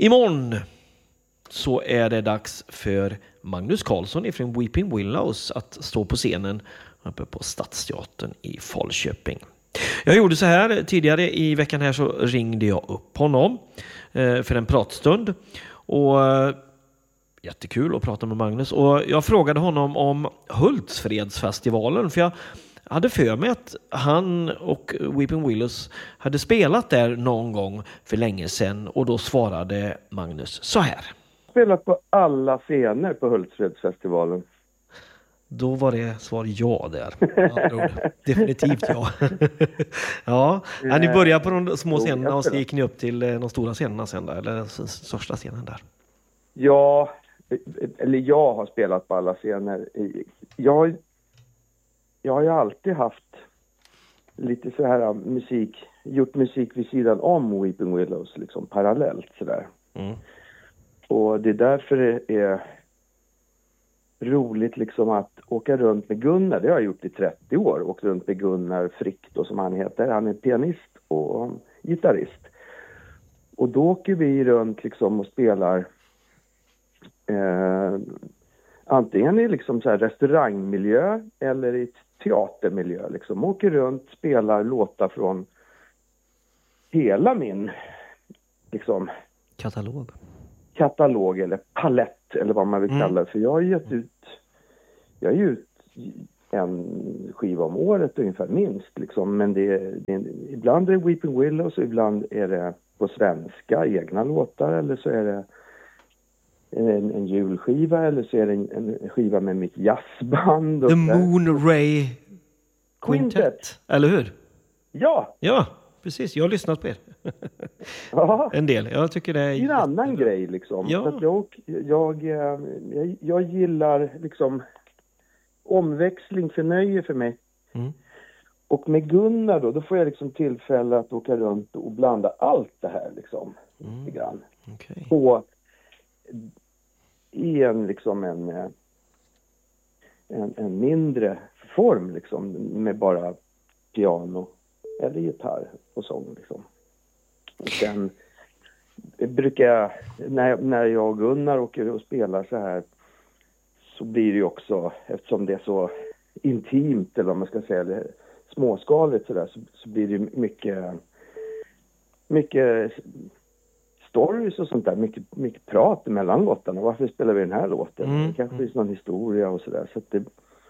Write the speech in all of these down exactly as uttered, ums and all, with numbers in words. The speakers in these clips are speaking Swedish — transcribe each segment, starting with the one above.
Imorgon så är det dags för Magnus Karlsson ifrån Weeping Willows att stå på scenen uppe på Stadsteatern i Falköping. Jag gjorde så här tidigare i veckan här, så ringde jag upp honom eh, för en pratstund, och eh, jättekul att prata med Magnus, och jag frågade honom om Hultsfredsfestivalen, för jag hade för mig att han och Weeping Willows hade spelat där någon gång för länge sedan, och då svarade Magnus så här. Spelat på alla scener på Hultsfredsfestivalen. Då var det svar ja där. Ja, definitivt ja. Ja, ja, ni började på de små scenerna och så gick ni upp till de stora scenerna sen där, eller den största scenen där. Ja, eller jag har spelat på alla scener. Jag, jag har ju alltid haft lite så här musik, gjort musik vid sidan om Weeping Willows, liksom parallellt sådär. Mm. Och det är därför det är roligt liksom att åka runt med Gunnar. Det har jag gjort i trettio år. Åkt runt med Gunnar Frick då, som han heter. Han är pianist och gitarrist. Och då åker vi runt liksom och spelar eh, antingen i liksom så här restaurangmiljö eller i teatermiljö. Liksom. Åker runt, spelar låtar från hela min liksom katalog. katalog eller palett eller vad man vill kalla det. Mm. För jag har gett ut jag har gett ut en skiva om året ungefär minst liksom. Men det är, det är, ibland är det Weeping Willows och ibland är det på svenska egna låtar, eller så är det en, en julskiva, eller så är det en, en skiva med mitt jazzband. The Moon Ray Quintet. Quintet, eller hur? Ja! Ja, precis. Jag har lyssnat på er. Ja. En del. Jag tycker det är... Det är en annan grej liksom. Ja. Att jag, jag, jag, jag gillar liksom omväxling, förnöje för mig. Mm. Och med Gunnar då, då får jag liksom tillfälle att åka runt och blanda allt det här liksom. Mm. Grann. Okay. På i en liksom en, en, en mindre form liksom, med bara piano eller gitarr och sång liksom. Och sen brukar jag, när, när jag och Gunnar åker och spelar så här, så blir det ju också, eftersom det är så intimt eller vad man ska säga, eller småskaligt så där, så, så blir det ju mycket mycket stories och sånt där, mycket, mycket prat mellan låtarna. Varför spelar vi den här låten? Mm. Det kanske finns någon historia och sådär. Så att det,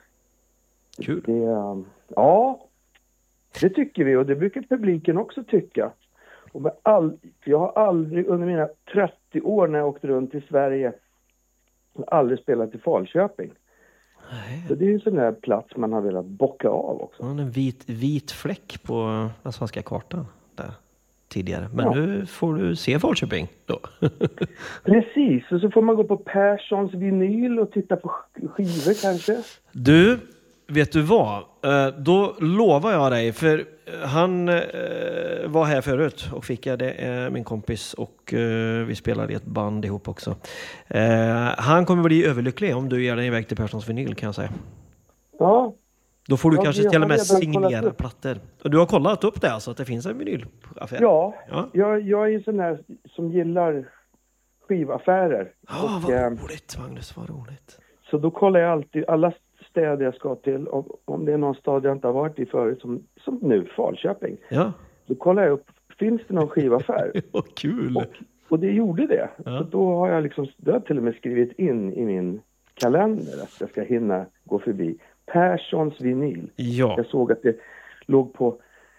Kul. Det, ja, det tycker vi, och det brukar publiken också tycka. Och med all, jag har aldrig under mina trettio år när jag åkte runt i Sverige aldrig spelat i Falköping. Nej. Så det är en sån där plats man har velat bocka av också. Ja, en vit, vit fläck på den svenska kartan där tidigare. Men ja. Nu får du se Falköping då. Precis, och så får man gå på Perssons vinyl och titta på skivor kanske. Du, vet du vad? Då lovar jag dig, för han var här förut och fick jag det är min kompis, och vi spelade i ett band ihop också. Han kommer bli överlycklig om du ger den iväg till Perssons vinyl, kan jag säga. Ja. Då får du ja, kanske till och med signera plattor. Och du har kollat upp det, alltså att det finns en vinylaffär? Ja, ja. Jag, jag är en sån där som gillar skivaffärer. Ja, oh, vad roligt, Magnus, vad roligt. Så då kollar jag alltid alla städer jag ska till. Om, om det är någon stad jag inte har varit i förut, som, som nu, Falköping. Ja. Då kollar jag upp, finns det någon skivaffär? Vad kul! Och, och det gjorde det. Ja. Så då har jag liksom, då har jag till och med skrivit in i min kalender att jag ska hinna gå förbi Perssons vinyl. Ja. Jag såg att det låg på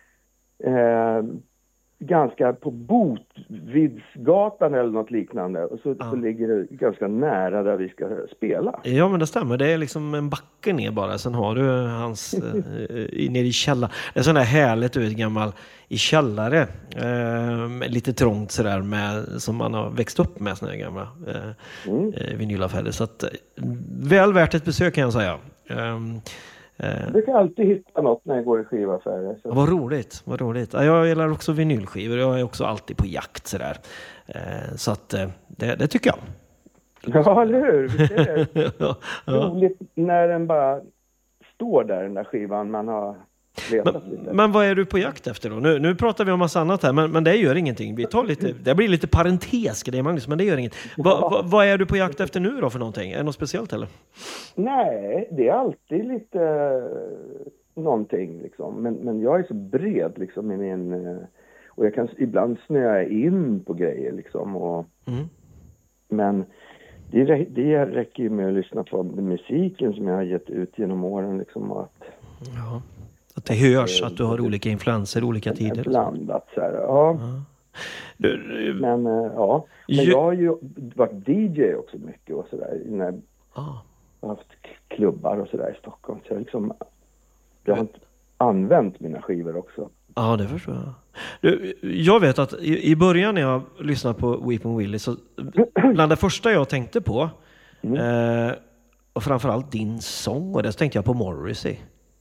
eh, ganska på Botvidsgatan eller något liknande. Och så, ja. så ligger det ganska nära där vi ska spela. Ja, men det stämmer. Det är liksom en backe ner bara. Sen har du hans eh, nere i källaren. Det är sån där härligt ut, gammal i källare. Eh, lite trångt sådär med, som man har växt upp med såna här gamla eh, mm. vinylaffärer. Så att, väl värt ett besök, kan jag säga. Um, Jag brukar alltid hitta något när jag går i skivaffärer. Så. Vad roligt, vad roligt. Jag gillar också vinylskivor. Jag är också alltid på jakt sådär. Så att det, det tycker jag. Ja, eller hur? Det är ja, ja. roligt när den bara står där, den där skivan. Man har letat Men, lite. men vad är du på jakt efter då? Nu, nu pratar vi om massa annat här, men, men det gör ingenting. Vi tar lite, det blir lite parentes grej, Magnus, men det gör inget. Va, va, vad är du på jakt efter nu då för någonting? Är det något speciellt eller? Nej, det är alltid lite eh, någonting liksom. Men, men jag är så bred liksom i min... Eh, och jag kan ibland snöa in på grejer liksom. Och, Mm. Men det, rä- det räcker ju med att lyssna på musiken som jag har gett ut genom åren liksom. Och att, Ja. Att det hörs att du har olika influenser, olika tider. blandat så här. Ja. Ja. Du, du, Men eh, ja. Men Ju- jag har ju varit D J också mycket och sådär. När ah. jag har haft klubbar och sådär i Stockholm. Så jag liksom... Jag har inte använt mina skivor också. Ja, det förstår jag. Du, jag vet att i, i början när jag lyssnade på Weeping Willie så bland det första jag tänkte på Mm. eh, och framförallt din sång och det så tänkte jag på Morrissey.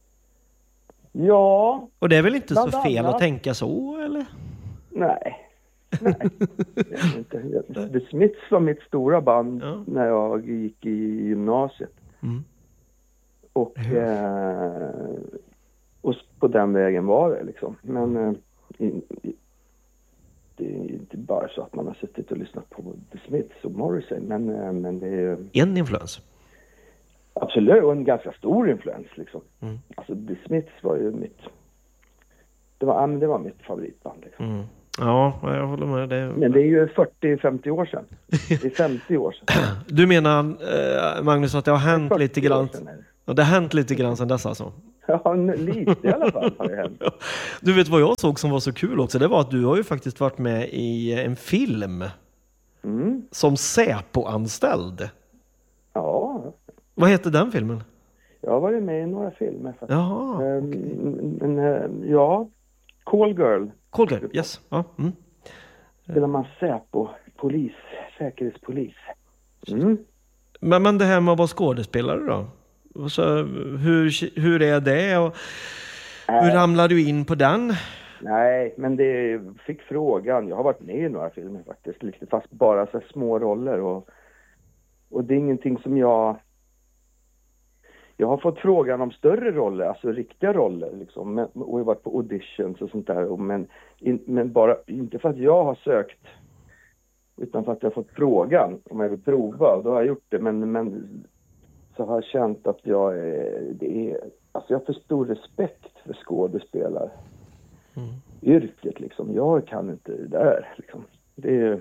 Ja, Och det är väl inte så Bland fel annat. att tänka så, eller? nej. nej. Det är inte. The Smiths var mitt stora band Ja. när jag gick i gymnasiet. Mm. Och, eh, och på den vägen var det liksom. Men eh, i, i, det är inte bara så att man har suttit och lyssnat på The Smiths och Morrissey. Men, eh, men det är En influens. absolut en ganska stor influens liksom. Mm. Alltså The Smiths var ju mitt... Det var, ja, men det var mitt favoritband liksom. Mm. Ja, jag håller med. Det. Men det är ju fyrtio till femtio år sedan. Det är femtio år sedan. Du menar, eh, Magnus, att det har hänt lite grann? År sedan är det. Ja, det har hänt lite grann sedan dess alltså? Ja, lite i alla fall har det hänt. Du vet vad jag såg som var så kul också? Det var att du har ju faktiskt varit med i en film Mm. som Säpo-anställd. Ja, Vad heter den filmen? jag har varit med i några filmer faktiskt. Jaha, Ehm, okej. Men eh, ja, Call Girl Call Girl, yes. Ja, mm. spelar man Säpo, polis, säkerhetspolis. Mm. men, men det här med att vara skådespelare då? Och så, hur, hur är det? Och hur ramlar du in på den? Nej, men det fick frågan. Jag har varit med i några filmer faktiskt, lite fast bara så här små roller och, och det är ingenting som jag... Jag har fått frågan om större roller, alltså riktiga roller liksom, men, och jag har varit på auditions och sånt där, och, men, in, men bara, inte för att jag har sökt, utan för att jag har fått frågan om jag vill prova, och då har jag gjort det, men, men så har jag känt att jag är, det är, alltså jag har för stor respekt för skådespelare. Mm. Yrket liksom, jag kan inte det där liksom. Det är...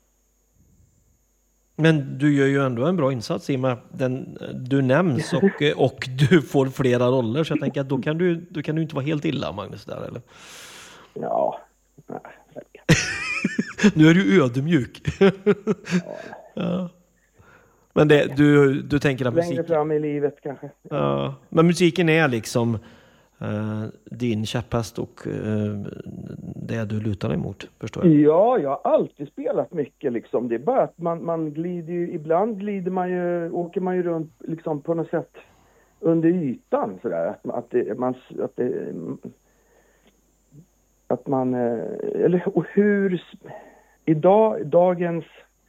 Men du gör ju ändå en bra insats i och med att den, du nämns och, och du får flera roller. Så jag tänker att då kan du, då kan du inte vara helt illa, Magnus, där, eller? Ja, nej. Nu är du ödmjuk. Ja. Ja. Men det, du, du tänker att Längre musik... fram i livet kanske. Ja. Men musiken är liksom uh, din käpphäst och uh, det du lutar dig mot, förstår jag. Ja, jag har alltid spelat mycket liksom. Det är bara att man, man glider ju, ibland glider man ju, åker man ju runt liksom på något sätt under ytan sådär. Att, att det, man, att det, att man, eller och hur, idag, dagens,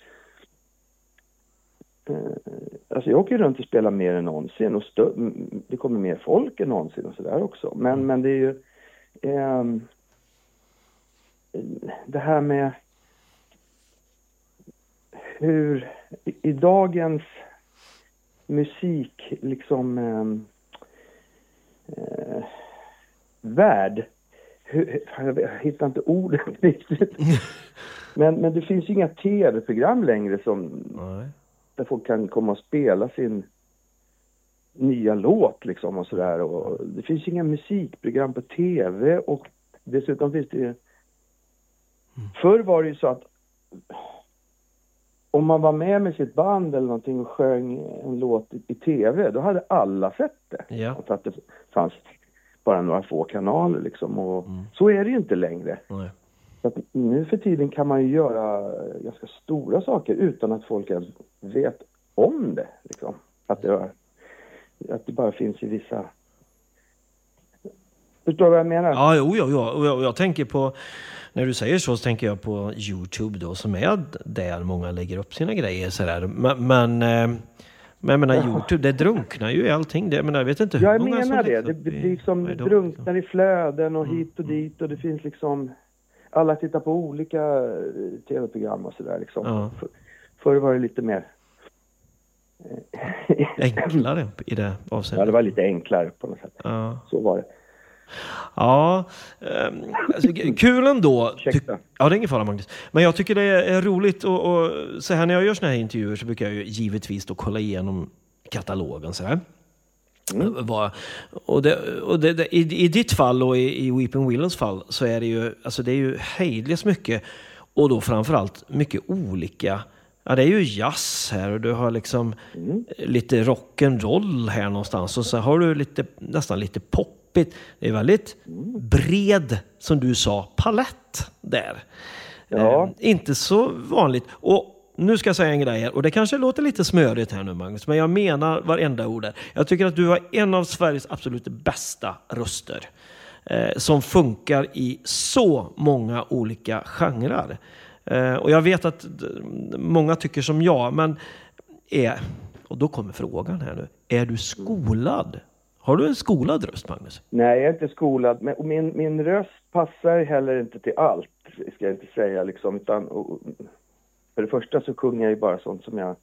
alltså jag åker runt och spelar mer än någonsin och stö, det kommer mer folk än någonsin och sådär också. Men, men det är ju, eh, det här med hur i, i dagens musik liksom eh, eh, värld, hur, jag hittar inte ordet riktigt, men, men det finns ju inga tv-program längre som Nej. där folk kan komma och spela sin nya låt liksom och sådär, och det finns inga musikprogram på tv, och dessutom finns det ju Mm. Förr var det ju så att om man var med med sitt band eller någonting och sjöng en låt i, i tv, då hade alla sett det. Ja. För att det fanns bara några få kanaler liksom, och Mm. så är det ju inte längre. Nej. Så att nu för tiden kan man ju göra ganska stora saker utan att folk ens vet om det liksom. Att det, var, att det bara finns i vissa... Förstår du vad jag menar? Ja, jo, jo, jo. Och jag, och jag tänker på, när du säger så, så tänker jag på YouTube då, som är där många lägger upp sina grejer sådär. Men, men, Men jag menar, YouTube, det drunknar ju i allting. Det, men jag vet inte hur jag många menar som det. Det, det blir liksom det drunknar i flöden och Mm, hit och dit. Och det finns liksom... Alla tittar på olika eh, tv-program och sådär liksom. Ja. För, förr var det lite mer... enklare i det avseendet. Ja, det var lite enklare på något sätt. Ja. Så var det. Ja, um, alltså, kul ändå. Ursäkta. Ja, det är ingen fara, Magnus. Men jag tycker det är roligt och, och så här när jag gör såna här intervjuer så brukar jag ju givetvis då kolla igenom katalogen så här. Mm. Var, och det, och det, det, i, i ditt fall och i, i Weeping Willows fall så är det ju, alltså det är ju hejdlöst mycket och då framförallt mycket olika. Ja, det är ju jazz här och du har liksom mm. lite rock'n'roll här någonstans och så har du lite, nästan lite poppigt. Det är väldigt mm. bred, som du sa, palett där. Ja. Eh, inte så vanligt. Och nu ska jag säga en grej här, och det kanske låter lite smörigt här nu, Magnus, men jag menar varenda ord där. Jag tycker att du har en av Sveriges absolut bästa röster eh, som funkar i så många olika genrer. Uh, och jag vet att många tycker som jag, men är, och då kommer frågan här nu, är du skolad? Har du en skolad röst, Magnus? Nej, jag är inte skolad, men min, min röst passar heller inte till allt, ska jag inte säga liksom, utan och, för det första så sjunger jag ju bara sånt som jag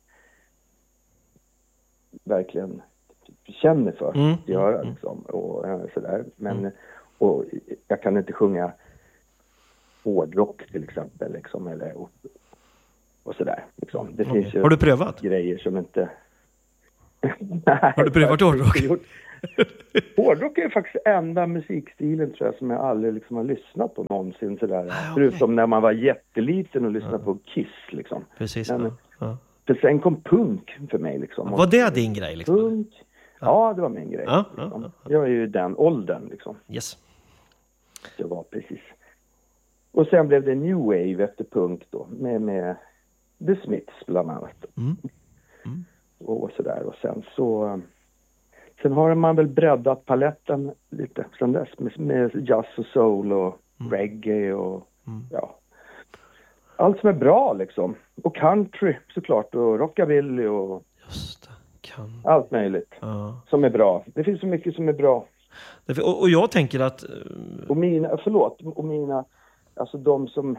verkligen känner för mm. att göra liksom, och sådär, men mm. och jag kan inte sjunga hårdrock till exempel liksom, eller och, och sådär liksom. Det okay. finns ju har du prövat grejer som inte Nej, har du prövat hårdrock? Hårdrock är faktiskt enda musikstilen tror jag som jag aldrig liksom har lyssnat på någonsin sådär. Ah, okay. Förutom när man var jätteliten och lyssnade ja. på Kiss liksom. Precis. Men, ja. Ja. För sen kom punk för mig liksom. Var det din grej liksom? Punk. Ja, ja det var min grej. Ja, liksom. ja, ja. Jag är ju den åldern liksom. Yes. Det var precis. Och sen blev det new wave efter punk då. Med, med The Smiths bland annat. Mm. Mm. Och sådär. Och sen så... Sen har man väl breddat paletten lite sen dess. Med, med jazz och soul och mm. reggae och... Mm. Ja. Allt som är bra liksom. Och country såklart. Och rockabilly och... Just det. Kan... Allt möjligt. Ja. Som är bra. Det finns så mycket som är bra. Och, och jag tänker att... Och mina... Förlåt. Och mina... Alltså de som...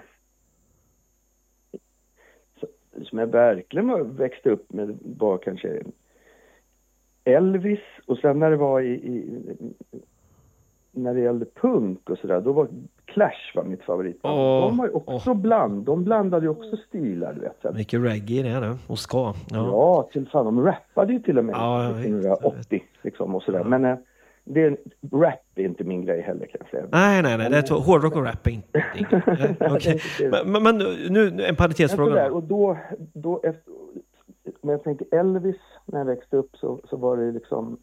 Som jag verkligen växte upp med var kanske Elvis. Och sen när det var i... i när det gällde punk och sådär, då var Clash var mitt favoritband. Oh, de var ju också oh. bland. De blandade ju också stilar, du vet. Mycket reggae det är det. Och ska. Ja, ja till fan. De rappade ju till och med ja, nittonhundraåttio liksom och sådär. Ja. Men... Det, rap är inte min grej heller kan jag säga. Nej, nej, nej. Det är två, hårdrock och rap är inte okay. men, men nu, en paritetsfråga. Och då, då efter, men jag tänkte Elvis, när jag växte upp så, så var det liksom...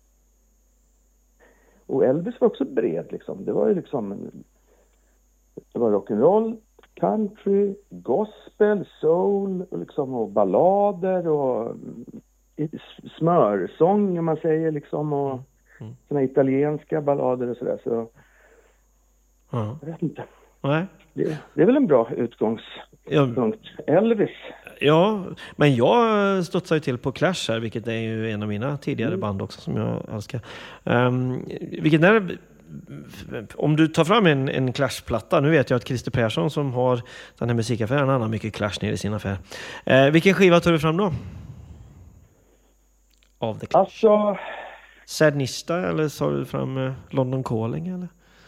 Och Elvis var också bred liksom. Det var ju liksom... Det var rock'n'roll, country, gospel, soul och, liksom, och ballader och smörsång om man säger liksom och... Mm. Såna italienska ballader och sådär så ja. Jag vet inte. Nej. Det, det är väl en bra utgångspunkt. Ja. Elvis. Ja, men jag studsar ju till på Clash här, vilket är ju en av mina tidigare mm. band också som jag älskar. Um, vilket är, om du tar fram en, en Clash-platta, nu vet jag att Christer Persson som har den här musikaffären, han har mycket Clash nere i sin affär. Uh, vilken skiva tar du fram då? Av The Clash. Alltså... Sadnista eller sa du fram uh, London Calling eller?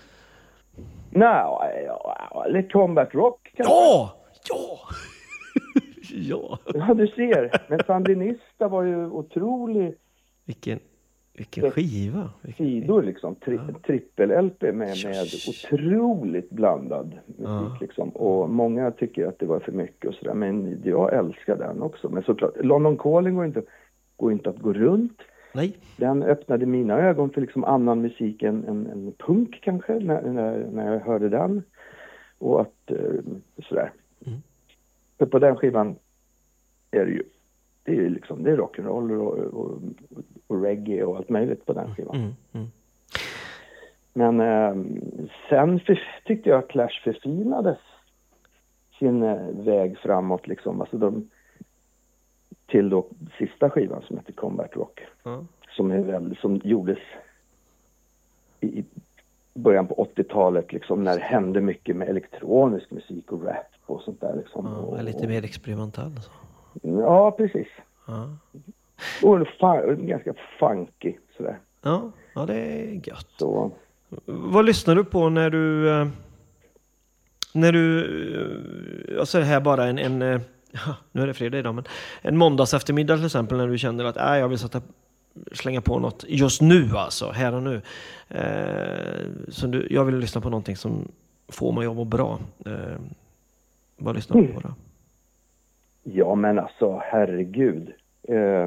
Nej, no, lite Combat Rock kanske. Ja! Ja! ja! Ja, du ser. Men Sandinista var ju otrolig. Vilken, vilken skiva. Vilken sidor liksom. Tri, ja. Trippel-L P med, med otroligt blandad musik ja. Liksom. Och många tycker att det var för mycket och sådär. Men jag älskar den också. Men såklart, London Calling går inte, går inte att gå runt. Nej. Den öppnade mina ögon för liksom annan musik än, än, än punk kanske när, när, när jag hörde den. Och att eh, sådär. Mm. För på den skivan är det ju det är ju liksom det är rock'n'roll och, och, och reggae och allt möjligt på den skivan. Mm. Mm. Men eh, sen för, tyckte jag att Clash förfinades sin eh, väg framåt liksom. Alltså de till då sista skivan som heter Combat Rock. Ja. Som, är väl, som gjordes i, i början på åttiotalet liksom, när det hände mycket med elektronisk musik och rap och sånt där. Liksom. Ja, och, lite mer experimentell. Så. Ja, precis. Ja. Och fan, ganska funky sådär. Ja, ja, det är gött. Så. Vad lyssnar du på när du eh, när du eh, alltså det här bara en, en eh, ja, nu är det fredag idag, men en måndags eftermiddag till exempel, när du känner att äh, jag vill sätta, slänga på något just nu, alltså här och nu, eh, så du, jag vill lyssna på någonting som får mig att må bra. Eh, vad lyssnar du på då? Ja, men alltså herregud. Eh,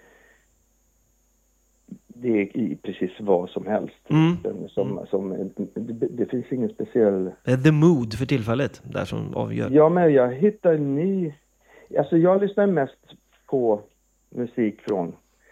det är i precis vad som helst. Mm. Som, som, det, det finns ingen speciell... The mood för tillfället, där som avgör. Ja, men jag hittar en ny... Alltså jag lyssnar mest på musik från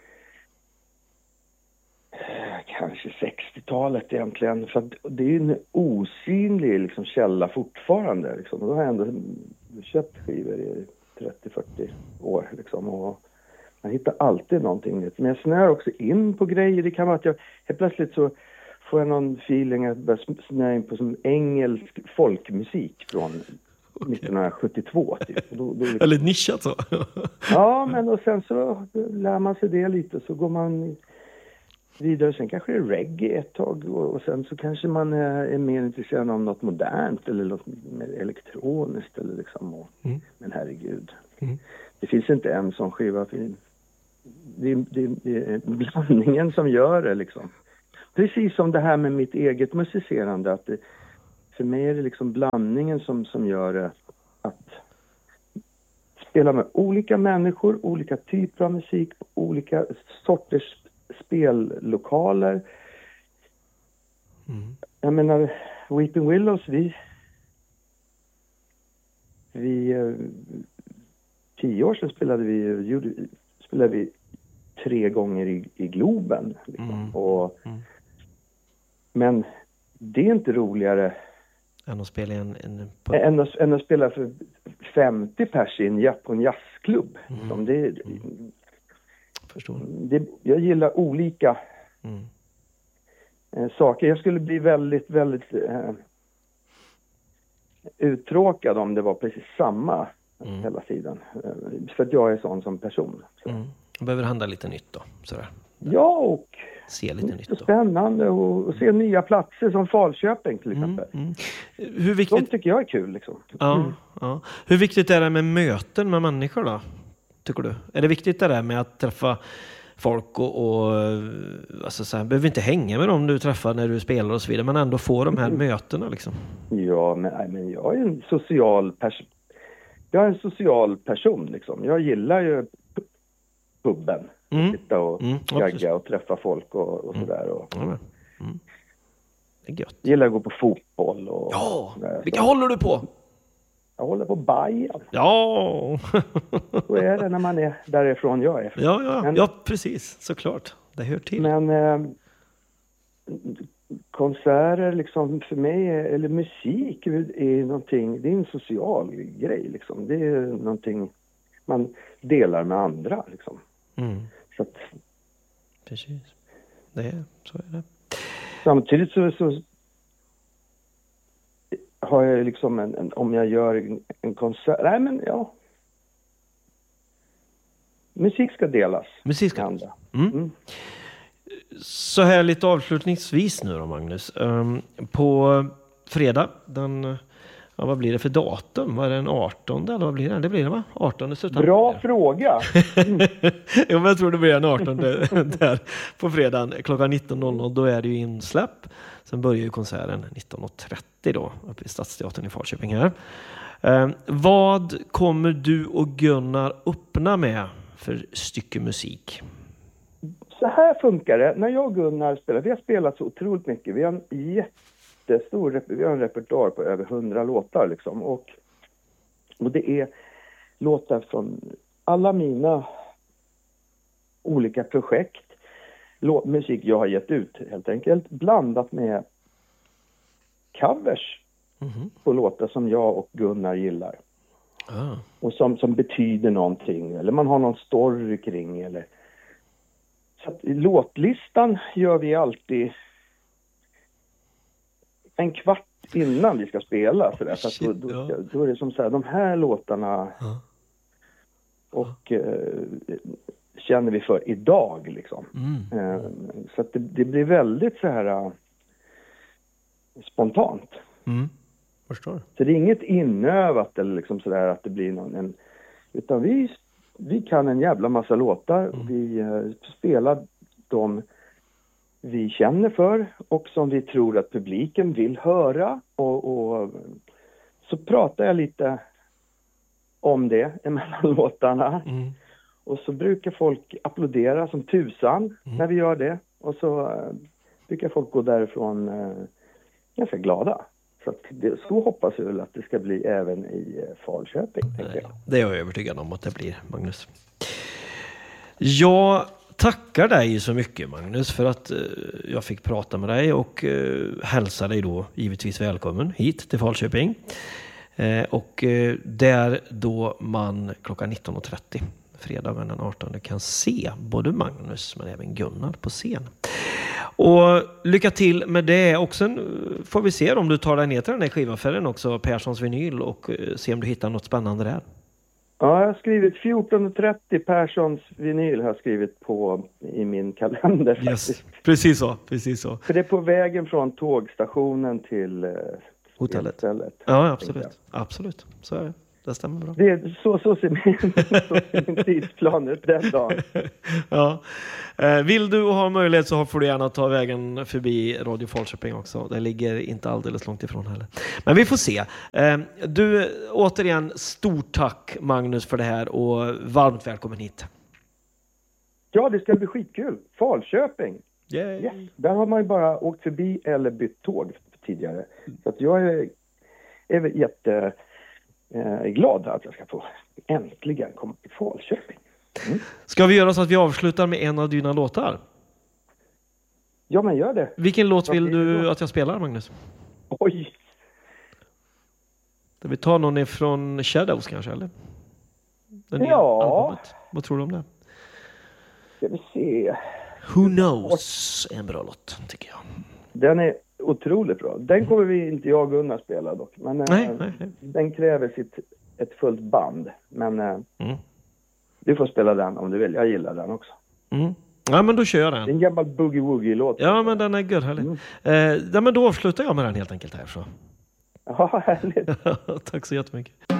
kanske sextiotalet egentligen. För att det är ju en osynlig liksom, källa fortfarande. Liksom. Och då har jag ändå köpt skivor i trettio till fyrtio år. Liksom, och man hittar alltid någonting nytt. Men jag snör också in på grejer. Det kan vara att jag helt plötsligt så får jag någon feeling att börja snöa in på som engelsk folkmusik från okay. nittonhundrasjuttiotvå. Typ. Och då, då liksom... Eller nischat så. Ja, men och sen så lär man sig det lite, så går man vidare. Sen kanske det är reggae ett tag, och, och sen så kanske man är, är mer intresserad av något modernt eller något mer elektroniskt eller liksom. Och, mm. Men herregud. Mm. Det finns inte en sån skiva. Det är, det, det är blandningen som gör det liksom. Precis som det här med mitt eget musicerande. Att det, för mig är det liksom blandningen som, som gör det, att spela med olika människor, olika typer av musik, olika sorters spellokaler. Mm. Jag menar, Weeping Willows, vi vi tio år sedan spelade vi spelade vi tre gånger i, i Globen liksom. Mm. Och, mm. Men det är inte roligare än att spela en, en på... än, att, än att spela för femtio pers i en, på en jazzklubb. Mm. Liksom. Det, mm. Förstår. Det, jag gillar olika mm. eh, saker. Jag skulle bli väldigt, väldigt eh, uttråkad om det var precis samma mm. hela tiden. Eh, för att jag är sån som person. Så. Mm. Behöver handla lite nytt då. Sådär. Ja, och se lite nytt då. Spännande och, och se nya platser som Falköping till exempel. Mm. Mm. Hur viktigt... De tycker jag är kul liksom. Ja, mm. ja. Hur viktigt är det med möten med människor då? Tycker du? Är det viktigt det där med att träffa folk och, och alltså så här, behöver inte hänga med dem du träffar när du spelar och så vidare, men ändå få de här mm. mötena liksom? Ja, men, nej, men jag är en social person. Jag är en social person liksom. Jag gillar ju pubben. Mm. Sitta och mm. gagga och träffa folk och, och mm. sådär. Och, mm. Det är gött. Jag gillar att gå på fotboll. Och, ja, sådär, vilka så. håller du på? Jag håller på Bayern. Ja. Så är det när man är därifrån jag är. Ja, ja, men, ja precis. Såklart. Det hör till. Men eh, konserter liksom för mig, eller musik är någonting, det är en social grej liksom. Det är någonting man delar med andra liksom. Mm. Så att, precis. Det är, så är det. Samtidigt så, så har jag liksom en, en, om jag gör en, en konsert, nej men ja. Musik ska delas. Musik ska delas. Mm. Mm. Så här lite avslutningsvis nu då, Magnus. Um, på fredag, den, ja, vad blir det för datum? Var det den artonde eller vad blir det? Det blir det va? artonde september. Bra fråga. Mm. Jo, men jag tror det blir den artonde där på fredagen klockan nitton noll noll. Då är det ju insläpp. Sen börjar ju konserten nitton trettio då uppe i Stadsteatern i Falköping här. Um, vad kommer du och Gunnar öppna med för stycke musik? Så här funkar det. När jag och Gunnar spelar, vi har spelat så otroligt mycket. Vi har en jättestor, vi har en repertoar på över hundra låtar liksom. Och, och det är låtar från alla mina olika projekt. Låt, musik jag har gett ut helt enkelt. Blandat med covers mm-hmm. på låtar som jag och Gunnar gillar. Ah. Och som, som betyder någonting. Eller man har någon story kring. Eller... Så att låtlistan gör vi alltid en kvart innan vi ska spela. Så där. Så att då, då, då är det som så här, de här låtarna Ah. och eh, känner vi för idag liksom. Mm. Eh, så att det, det blir väldigt så här uh, spontant. Mm. Förstår. Så det är inget inövat eller liksom så där att det blir någon en, utan vi vi kan en jävla massa låtar. Mm. Vi uh, spelar de vi känner för och som vi tror att publiken vill höra och, och så pratar jag lite om det emellan låtarna. Mm. Och så brukar folk applådera som tusan Mm. när vi gör det. Och så uh, brukar folk gå därifrån uh, ganska glada. Så, att det, så hoppas jag väl att det ska bli även i uh, Falköping. Tänker jag. Det är jag övertygad om att det blir, Magnus. Jag tackar dig så mycket, Magnus, för att uh, jag fick prata med dig och uh, hälsa dig då givetvis välkommen hit till Falköping. Uh, och uh, där då man klockan nitton och trettio fredagen den artonde kan se både Magnus men även Gunnar på scen. Och lycka till med det. Och sen får vi se om du tar dig ner till den här skivaffären också, Perssons vinyl, och se om du hittar något spännande där. Ja, jag har skrivit fjorton och trettio Perssons vinyl har jag skrivit på i min kalender faktiskt. Yes. Precis så, precis så. För det är på vägen från tågstationen till uh, hotellet. Stället. Ja, absolut. Absolut. Så är det. Det stämmer bra. Det är så, så, ser min, så ser min tidsplan ut den dagen. Ja. Eh, vill du ha möjlighet så får du gärna ta vägen förbi Radio Falköping också. Det ligger inte alldeles långt ifrån heller. Men vi får se. Eh, du, återigen, stort tack Magnus för det här och varmt välkommen hit. Ja, det ska bli skitkul. Falköping. Yay. Yes. Där har man ju bara åkt förbi eller bytt tåg tidigare. Så att jag är, är väl jätte... Jag är glad att jag ska få äntligen komma till Falköping. Mm. Ska vi göra så att vi avslutar med en av dina låtar? Ja, men gör det. Vilken låt vill Vad blir det du då? att jag spelar, Magnus? Oj! Ska vi ta någon ifrån Shadows kanske, eller? Den nya Ja. albumet. Vad tror du om det? Ska vi se. Who knows? En bra låt, tycker jag. Den är otroligt bra. Den kommer vi inte jag och Gunnar spela dock. Men Nej, äh, nej, nej. den kräver sitt, ett fullt band. Men äh, Mm. du får spela den om du vill. Jag gillar den också. Mm. Ja, men då kör jag Det är den. en gammal boogie-woogie-låt. Ja, men den är görhärlig. Mm. Eh, ja, men då avslutar jag med den helt enkelt här. Så. Ja, härligt. Tack så jättemycket.